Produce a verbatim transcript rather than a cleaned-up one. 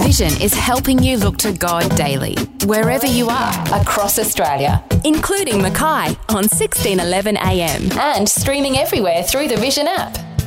Vision is helping you look to God daily, wherever you are, across Australia, including Mackay on sixteen eleven A M and streaming everywhere through the Vision app.